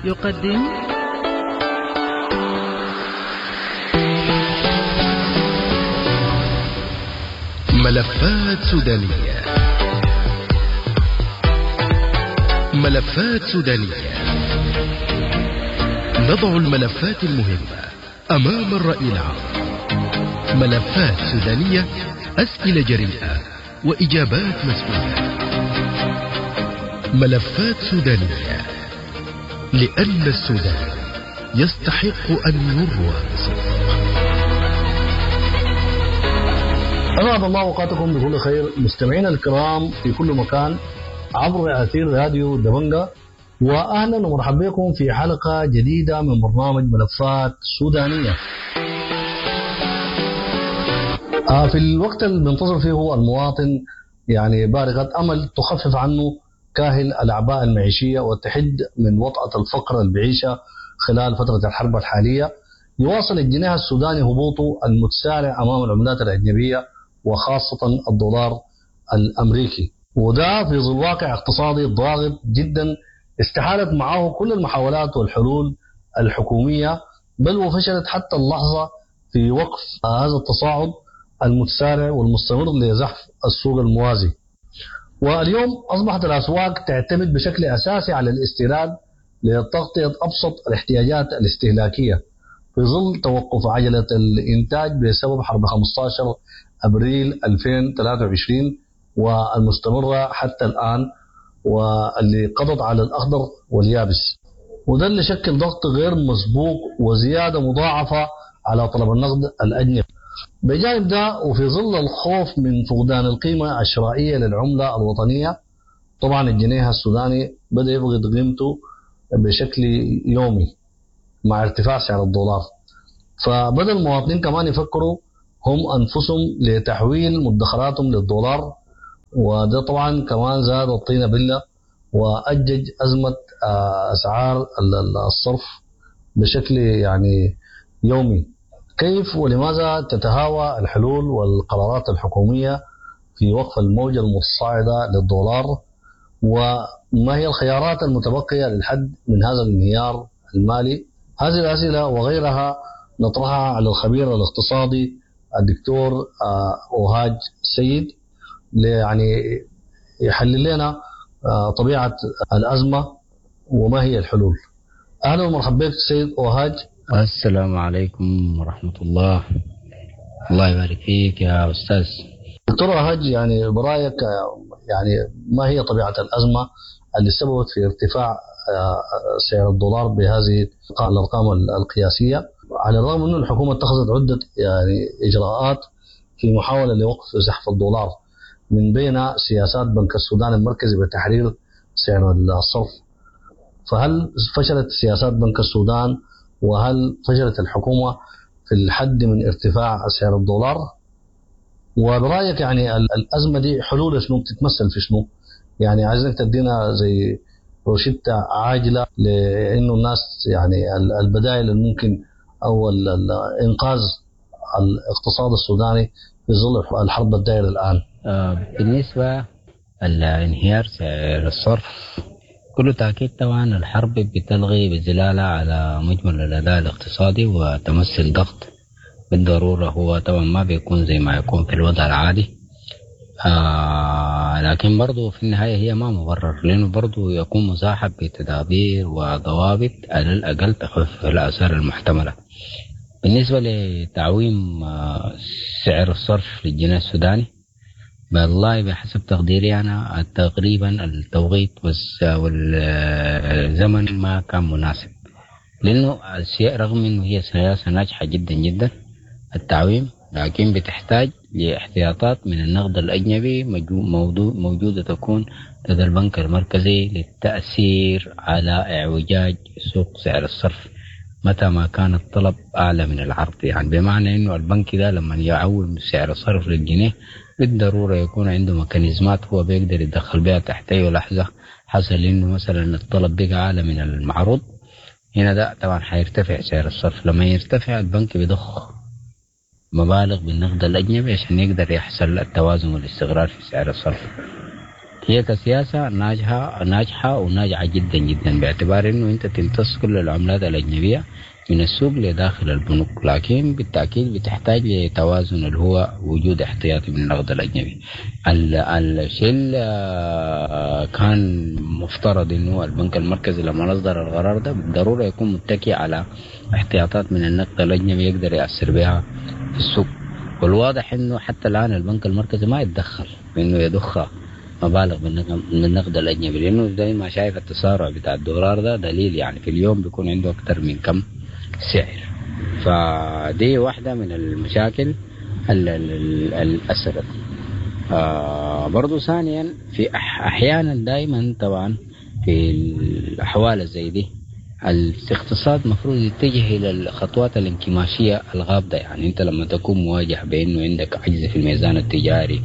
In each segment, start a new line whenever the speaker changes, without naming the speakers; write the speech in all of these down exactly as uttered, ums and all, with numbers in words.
يقدم
ملفات سودانية. ملفات سودانية، نضع الملفات المهمة أمام الرأي العام. ملفات سودانية، أسئلة جريئة وإجابات مسؤولة. ملفات سودانية، لأن السودان يستحق أن يروى بصدق.
أسعد الله أوقاتكم بكل خير مستمعينا الكرام في كل مكان عبر أثير راديو دبنجة، وأهلا ومرحبا بكم في حلقة جديدة من برنامج ملفات سودانية. آه في الوقت اللي بننتظر فيه المواطن يعني بارقة أمل تخفف عنه كاهل الأعباء المعيشية وتحد من وطأة الفقر اللي بيعيشها خلال فترة الحرب الحالية، يواصل الجنيه السوداني هبوطه المتسارع أمام العملات الأجنبية وخاصة الدولار الأمريكي، وده في ظل واقع اقتصادي ضاغط جدا استحالت معه كل المحاولات والحلول الحكومية، بل وفشلت حتى اللحظة في وقف هذا التصاعد المتسارع والمستمر لزحف السوق الموازي. واليوم أصبحت الأسواق تعتمد بشكل أساسي على الاستيراد لتغطية أبسط الاحتياجات الاستهلاكية في ظل توقف عجلة الإنتاج بسبب حرب خمسة عشر أبريل ألفين وثلاثة وعشرين والمستمرة حتى الآن، واللي قضت على الأخضر واليابس، وده اللي شكل ضغط غير مسبوق وزيادة مضاعفة على طلب النقد الأجنبي. بجانب ده وفي ظل الخوف من فقدان القيمة الشرائية للعملة الوطنية، طبعا الجنيه السوداني بدأ يفقد قيمته بشكل يومي مع ارتفاع سعر الدولار، فبدأ المواطنين كمان يفكروا هم أنفسهم لتحويل مدخراتهم للدولار، وده طبعا كمان زاد الطينة بلة وأجج أزمة أسعار الصرف بشكل يعني يومي. كيف ولماذا تتهاوى الحلول والقرارات الحكومية في وقف الموجة المتصاعدة للدولار، وما هي الخيارات المتبقية للحد من هذا الانهيار المالي؟ هذه الأسئلة وغيرها نطرحها على الخبير الاقتصادي الدكتور أوهاج سيد يعني يحلل لنا طبيعة الأزمة وما هي الحلول. أهلا ومرحبا بك سيد أوهاج.
السلام عليكم ورحمة الله. الله يبارك فيك يا أستاذ
دكتور أوهاج، يعني برأيك يعني ما هي طبيعة الأزمة اللي سببت في ارتفاع سعر الدولار بهذه الأرقام القياسية، على الرغم أن الحكومة اتخذت عدة يعني إجراءات في محاولة لوقف زحف الدولار، من بين سياسات بنك السودان المركزي بتحرير سعر الصرف، فهل فشلت سياسات بنك السودان وهل فشلت الحكومة في الحد من ارتفاع سعر الدولار؟ وبرأيك يعني الأزمة دي حلول شنو بتتمثل في شنو؟ يعني عايزك تدينا زي روشتة عاجلة لأنه الناس يعني البدائل الممكن أو إنقاذ الاقتصاد السوداني في ظل الحرب الدائرة الآن.
بالنسبة لانهيار سعر الصرف، كل تأكيد طبعا الحرب بتلغي بزلالة على مجمل الأداء الاقتصادي وتمثل ضغط بالضرورة. هو طبعا ما بيكون زي ما يكون في الوضع العادي، آه لكن برضو في النهاية هي ما مبرر، لأنه برضو يكون مصاحب بتدابير وضوابط على الأقل تخفف الآثار المحتملة. بالنسبة لتعويم سعر الصرف للجنيه السوداني، والله بحسب تقديري أنا تقريبا التوقيت والزمن ما كان مناسب، لأنه رغم أنه هي سياسة ناجحة جدا جدا التعويم، لكن بتحتاج لاحتياطات من النقد الأجنبي موجودة تكون لدى البنك المركزي للتأثير على اعوجاج سوق سعر الصرف متى ما كان الطلب أعلى من العرض. يعني بمعنى أنه البنك ده لما يعول سعر الصرف للجنيه بالضرورة يكون عنده ميكانيزمات هو بيقدر يدخل بها تحت أي لحظة حصل إنه مثلا الطلب بقى أعلى من المعروض. هنا ده طبعا حيرتفع سعر الصرف، لما يرتفع البنك بيضخ مبالغ بالنقد الأجنبي عشان يقدر يحصل التوازن والاستقرار في سعر الصرف. هي كسياسة ناجحة ناجحة وناجحة جدا جدا، باعتبار إنه أنت تمتص كل العملات الأجنبية من السوق لداخل البنوك، لكن بالتأكيد بتحتاج لتوازن اللي هو وجود احتياطي من النقد الأجنبي. الشيء اللي كان مفترض إنه البنك المركزي لما أصدر القرار ده بالضرورة يكون متكي على احتياطات من النقد الأجنبي يقدر يأثر بها في السوق، والواضح إنه حتى الآن البنك المركزي ما يتدخل إنه يضخ مبالغ من النقد الأجنبي، لأنه زي ما شايف التسارع بتاع الدولار ده دليل، يعني في اليوم بيكون عنده أكثر من كم سعر. فدي واحدة من المشاكل اللي أثرت. آه برضو ثانيا في أحيانا دائما طبعا في الأحوال زي دي الاقتصاد مفروض يتجه إلى الخطوات الانكماشية الغابضة. يعني أنت لما تكون مواجه بأنه عندك عجز في الميزان التجاري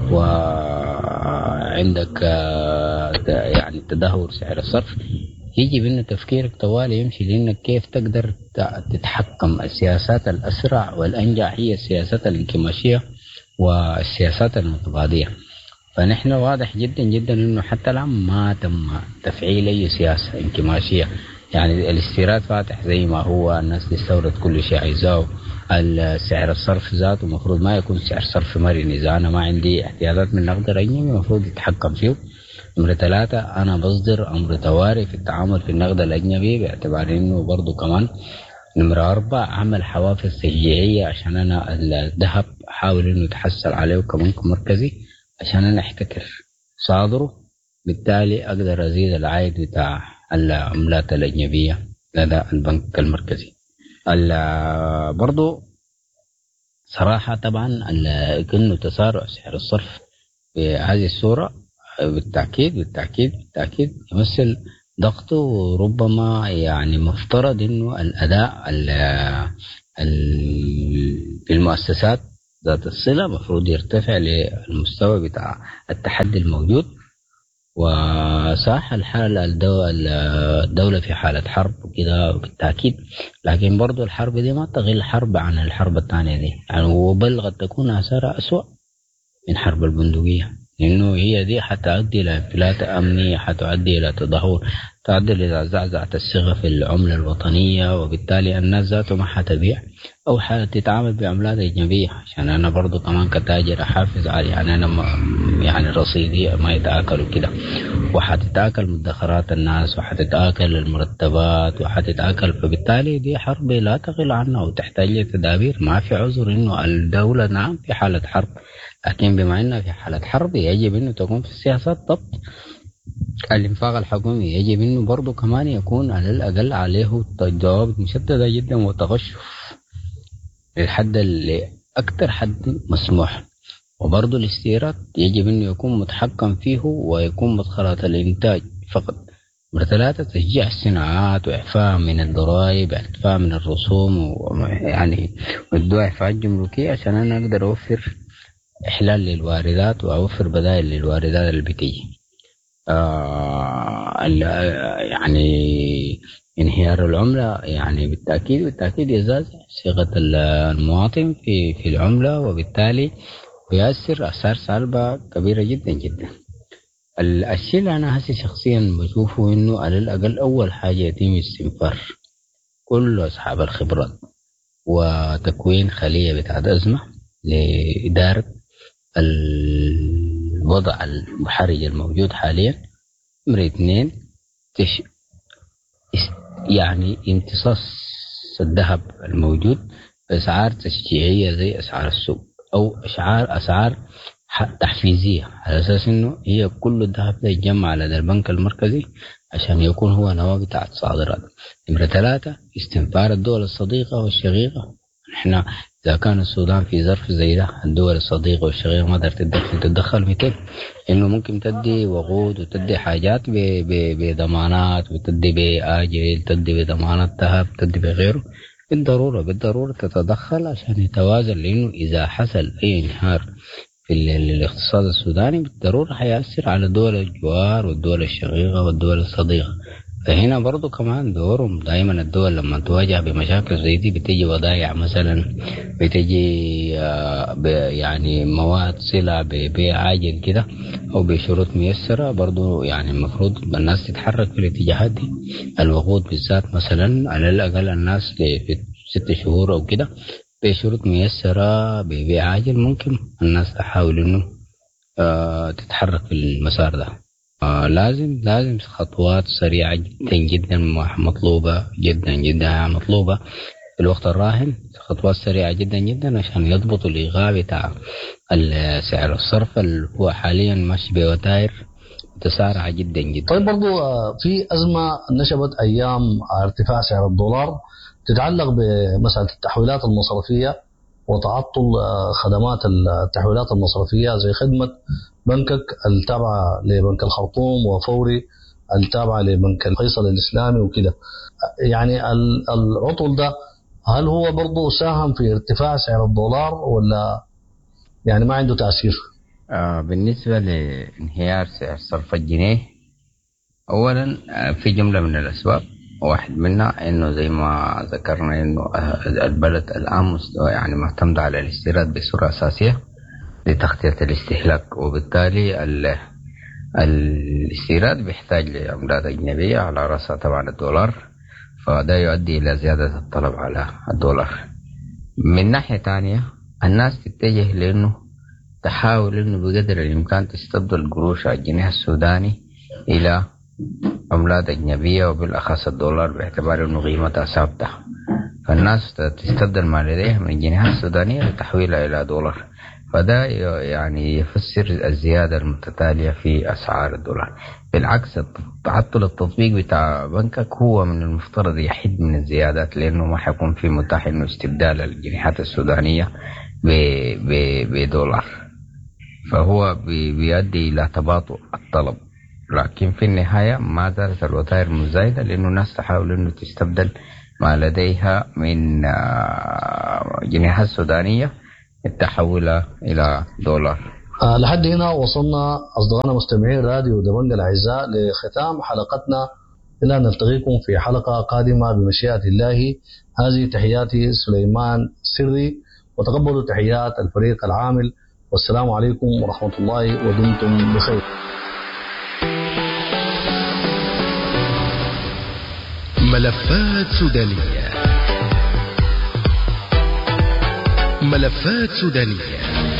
وعندك يعني تدهور سعر الصرف، يجب أن تفكيرك طوالي يمشي لأنك كيف تقدر تتحكم. السياسات الأسرع والأنجع هي السياسات الانكماشية والسياسات المتبادية. فنحن واضح جدا جدا أنه حتى الآن ما تم تفعيل أي سياسة انكماشية. يعني الاستيراد فاتح زي ما هو، الناس تستورد كل شيء عايزاه. السعر الصرف ذاته مفروض ما يكون سعر صرف مرن. إذا أنا ما عندي احتياطات من النقد الأجنبي مفروض يتحكم فيه. نمرة ثلاثة، أنا بصدر أمر طوارئ في التعامل في النقد الأجنبي باعتبار إنه برضو كمان. نمرة أربعة، عمل حوافز تشجيعية عشان أنا الذهب أحاول إنه يتحصل عليه كبنك مركزي عشان أنا أحتكر صادره، بالتالي أقدر أزيد العائد بتاع العملات الأجنبية لدى البنك المركزي. برضو صراحة طبعا كأنه تسارع سعر الصرف بهذه الصورة بالتأكيد بالتأكيد بالتأكيد يمثل ضغطه، وربما يعني مفترض إنه الأداء في المؤسسات ذات الصلة مفروض يرتفع للمستوى بتاع التحدي الموجود. وصح الحالة الدولة في حالة حرب وكده بالتأكيد، لكن برضو الحرب دي ما تغير حرب عن الحرب الثانية دي، يعني وبل قد تكون آثارها أسوأ من حرب البندقية، لأنه هي دي حتؤدي إلى انفلات أمني، حتؤدي إلى تدهور، تؤدي إلى زعزعة الثقة في العملة الوطنية، وبالتالي الناس ذاته ما حتبيع أو حتتعامل بعملات أجنبية. عشان أنا برضو كمان كتاجر أحافظ على يعني أنا يعني رصيدي ما يتآكلوا كده، وحتتآكل مدخرات الناس وحتتآكل المرتبات وحتتآكل. فبالتالي دي حرب لا تغل عنها وتحتاج لتدابير. ما في عذر إنه الدولة نعم في حالة حرب، لكن بما أنها في حالة حرب يجب أنه تكون في السياسات ضبط. الانفاق الحكومي يجب أنه برضو كمان يكون على الأقل عليه ضوابط مشددة جدا وتغشف للحد اللي أكثر حد مسموح. وبرضو الاستيراد يجب أنه يكون متحكم فيه ويكون مدخلات الإنتاج فقط. نمرة ثلاثة، تشجيع الصناعات وإعفاء من الضرائب، إعفاء من الرسوم، يعني والدواء إعفاء جمركية عشان أنا أقدر أوفر إحلال للواردات وأوفر بدائل للواردات اللي بتيجي. آه يعني انهيار العملة يعني بالتأكيد بالتأكيد يزعزع ثقة المواطن في في العملة، وبالتالي يؤثر آثار سلبية كبيرة جدا جدا. الشيء اللي أنا هسي شخصيا بشوفه إنه على الأقل أول حاجة يتم استنفار كل أصحاب الخبرات وتكوين خلية بتاعت أزمة لإدارة الوضع المحرج الموجود حاليا. نمرة اثنين، تش... يعني امتصاص الذهب الموجود بأسعار تشجيعية زي أسعار السوق، أو أسعار أسعار تحفيزية على أساس إنه هي كل الذهب ده يتجمع على البنك المركزي عشان يكون هو نواة بتاعت صادرات. نمرة ثلاثة، استنفار الدول الصديقة والشقيقة. إحنا إذا كان السودان في ظرف زي ده الدول الصديقة والشقيقة ما قدرت تتدخل تتدخل مثل إنه ممكن تدي وقود وتدي حاجات بضمانات وتدي بآجل، تدي بضمانات ذهب، تدي بغيره. بالضرورة بالضرورة تتدخل عشان يتوازن، لأنه إذا حصل أي انهيار في الاقتصاد السوداني بالضرورة حيأثر على دول الجوار والدول الشقيقة والدول الصديقة. فهنا برضو كمان دورهم دائما. الدول لما تواجه بمشاكل زي دي بتجي وضائع مثلا، بتجي يعني مواد سلع ببيع عاجل كده أو بشروط ميسرة. برضو يعني المفروض الناس تتحرك في الاتجاهات دي. الوقود بالذات مثلا على الأقل الناس في ست شهور أو كده بشروط ميسرة ببيع عاجل، ممكن الناس تحاول إنه آه تتحرك في المسار ده. آه لازم لازم خطوات سريعة جدا جدا مطلوبة جدا جدا مطلوبة في الوقت الراهن. خطوات سريعة جدا جدا عشان يضبطوا الإيقاع بتاع سعر الصرف اللي هو حاليا ماشي بوتائر متسارعة جدا جدا.
طيب برضو في أزمة نشبت أيام ارتفاع سعر الدولار تتعلق بمسألة التحويلات المصرفية وتعطل خدمات التحويلات المصرفية زي خدمة بنكك التابعة لبنك الخرطوم وفوري التابعة لبنك فيصل الإسلامي وكده. يعني العطل ده هل هو برضو ساهم في ارتفاع سعر الدولار ولا يعني ما عنده تأثير؟
آه بالنسبة لانهيار سعر صرف الجنيه، أولا في جملة من الأسباب. واحد منها إنه زي ما ذكرنا إنه البلد الآن يعني معتمدة على الاستيراد بصورة أساسية لتغطية الاستهلاك، وبالتالي الاستيراد بيحتاج لعملات أجنبية على رأسها طبعا الدولار، فده يؤدي إلى زيادة الطلب على الدولار. من ناحية تانية الناس تتجه لأنه تحاول إنه بقدر الإمكان تستبدل قروش الجنيه السوداني إلى عملات أجنبية وبالأخص الدولار باعتبار إنه قيمتها ثابتة، فالناس تستبدل ما لديها من الجنيهات السودانية لتحويلها إلى دولار. فده يعني يفسر الزيادة المتتالية في أسعار الدولار. بالعكس تعطل التطبيق بتاع بنكك هو من المفترض يحد من الزيادات، لأنه ما حيكون في متاح إنه استبدال الجنيهات السودانية بدولار، فهو بيؤدي إلى تباطؤ الطلب. لكن في النهاية ما زالت الوتائر مزايدة، لأنه الناس تحاول إنه تستبدل ما لديها من جنيهات سودانية تحولها إلى دولار.
آه لحد هنا وصلنا أصدقائنا مستمعين راديو دمنج الأعزاء لختام حلقتنا، إلى أن نلتقيكم في حلقة قادمة بمشيئة الله. هذه تحياتي سليمان سري، وتقبلوا تحيات الفريق العامل، والسلام عليكم ورحمة الله ودمتم بخير.
ملفات سودانية. ملفات سودانية.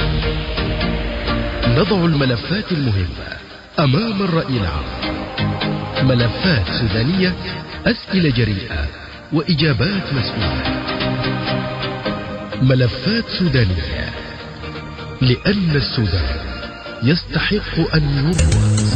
نضع الملفات المهمة أمام الرأي العام. ملفات سودانية، أسئلة جريئة وإجابات مسؤولة. ملفات سودانية، لأن السودان يستحق أن يروى.